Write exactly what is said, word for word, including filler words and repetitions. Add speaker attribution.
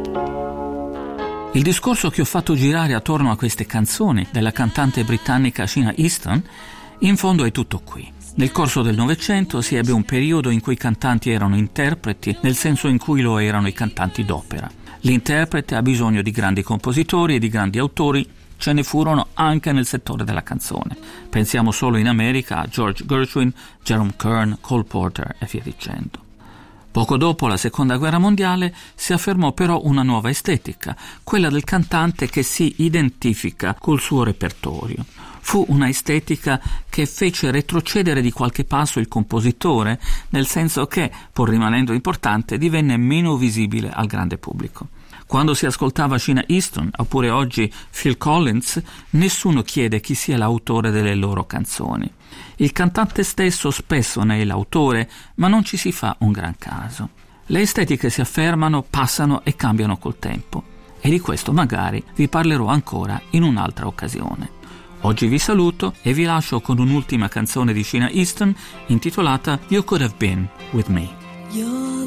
Speaker 1: Il discorso che ho fatto girare attorno a queste canzoni della cantante britannica Sheena Easton in fondo è tutto qui. Nel corso del Novecento si ebbe un periodo in cui i cantanti erano interpreti, nel senso in cui lo erano i cantanti d'opera. L'interprete ha bisogno di grandi compositori e di grandi autori, ce ne furono anche nel settore della canzone. Pensiamo solo in America a George Gershwin, Jerome Kern, Cole Porter e via dicendo. Poco dopo la Seconda Guerra Mondiale si affermò però una nuova estetica, quella del cantante che si identifica col suo repertorio. Fu una estetica che fece retrocedere di qualche passo il compositore, nel senso che, pur rimanendo importante, divenne meno visibile al grande pubblico. Quando si ascoltava Sheena Easton, oppure oggi Phil Collins, nessuno chiede chi sia l'autore delle loro canzoni. Il cantante stesso spesso ne è l'autore, ma non ci si fa un gran caso. Le estetiche si affermano, passano e cambiano col tempo. E di questo magari vi parlerò ancora in un'altra occasione. Oggi vi saluto e vi lascio con un'ultima canzone di Sheena Easton intitolata You Could Have Been With Me.